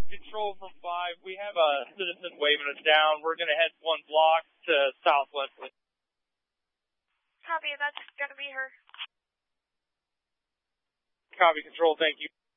Control from 5. We have a citizen waving us down. We're going to head 1 block to southwest. Copy, that's going to be her. Copy, Control, thank you.